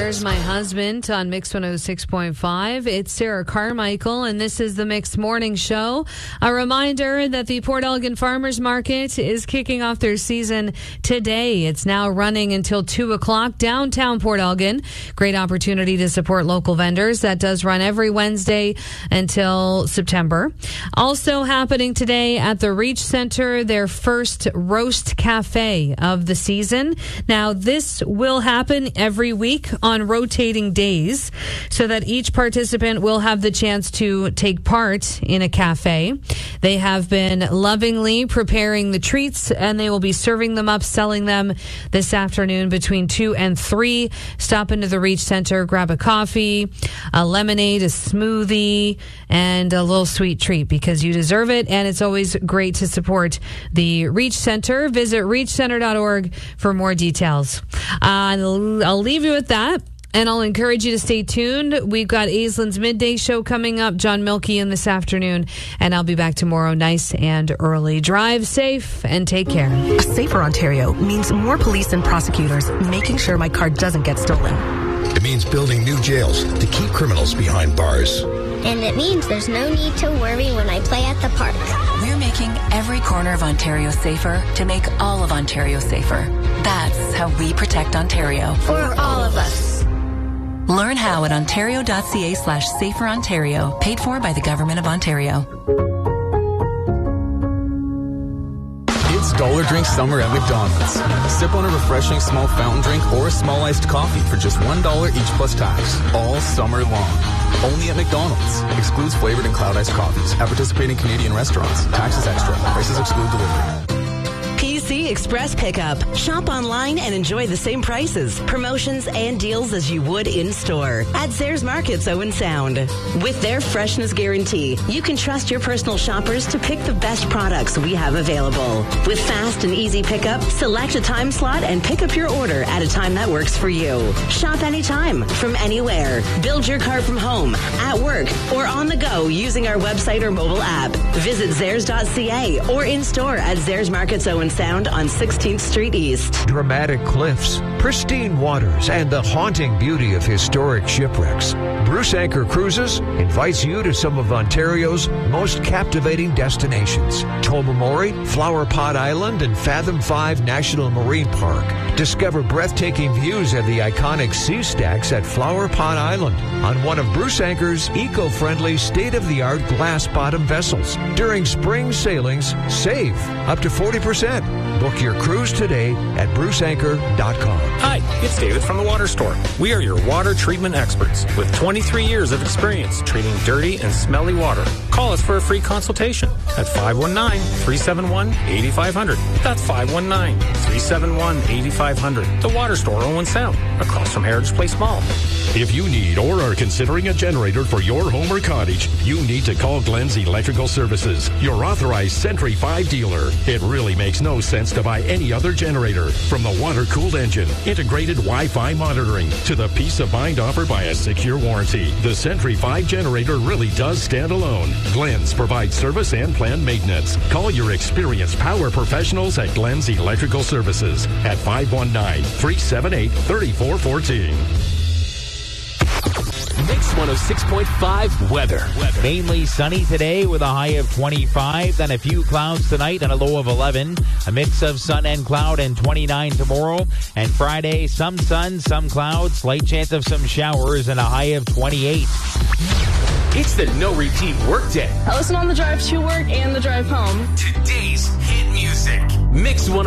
Where's My Husband on Mix 106.5. It's Sarah Carmichael, and this is the Mix Morning Show. A reminder that the Port Elgin Farmers Market is kicking off their season today. It's now running until 2 o'clock downtown Port Elgin. Great opportunity to support local vendors. That does run every Wednesday until September. Also happening today at the Reach Center, their first Roast Cafe of the season. Now, this will happen every week on rotating days so that each participant will have the chance to take part in a cafe. They have been lovingly preparing the treats, and they will be serving them up, selling them this afternoon between 2 and 3. Stop into the Reach Center, grab a coffee, a lemonade, a smoothie, and a little sweet treat because you deserve it, and it's always great to support the Reach Center. Visit reachcenter.org for more details. I'll leave you with that. And I'll encourage you to stay tuned. We've got Aislin's Midday Show coming up, John Milkey in this afternoon, and I'll be back tomorrow nice and early. Drive safe and take care. A safer Ontario means more police and prosecutors making sure my car doesn't get stolen. It means building new jails to keep criminals behind bars. And it means there's no need to worry when I play at the park. We're making every corner of Ontario safer to make all of Ontario safer. That's how we protect Ontario. For all of us. Learn how at ontario.ca/saferontario, paid for by the Government of Ontario. It's Dollar Drink Summer at McDonald's. Sip on a refreshing small fountain drink or a small iced coffee for just $1 each plus tax, all summer long. Only at McDonald's. Excludes flavored and cloud iced coffees at participating Canadian restaurants. Taxes extra. Prices exclude delivery. PC Express Pickup. Shop online and enjoy the same prices, promotions, and deals as you would in store at Zehrs Markets Owen Sound. With their freshness guarantee, you can trust your personal shoppers to pick the best products we have available. With fast and easy pickup, select a time slot and pick up your order at a time that works for you. Shop anytime, from anywhere. Build your cart from home, at work, or on the go using our website or mobile app. Visit Zehrs.ca or in store at Zehrs Markets Owen Sound on 16th Street East. Dramatic cliffs, pristine waters, and the haunting beauty of historic shipwrecks. Bruce Anchor Cruises invites you to some of Ontario's most captivating destinations. Tobermory, Flower Pot Island, and Fathom 5 National Marine Park. Discover breathtaking views of the iconic sea stacks at Flower Pot Island on one of Bruce Anchor's eco-friendly, state-of-the-art glass-bottom vessels. During spring sailings, save up to 40%. Book your cruise today at bruceanchor.com. Hi, it's David from the Water Store. We are your water treatment experts with 23 years of experience treating dirty and smelly water. Call us for a free consultation at 519-371-8500. That's 519-371-8500. The Water Store, Owen Sound, across from Heritage Place Mall. If you need or are considering a generator for your home or cottage, you need to call Glenn's Electrical Services, your authorized Sentry 5 dealer. It really makes no sense to buy any other generator. From the water-cooled engine, integrated Wi-Fi monitoring, to the peace of mind offered by a secure warranty, the Sentry 5 generator really does stand alone. Glenn's provides service and planned maintenance. Call your experienced power professionals at Glenn's Electrical Services at 519-378-3414. Mix 106.5 weather. Mainly sunny today with a high of 25, then a few clouds tonight and a low of 11. A mix of sun and cloud and 29 tomorrow. And Friday, some sun, some clouds, slight chance of some showers and a high of 28. It's the no repeat workday. I listen on the drive to work and the drive home. Today's hit music. Mix 106.5.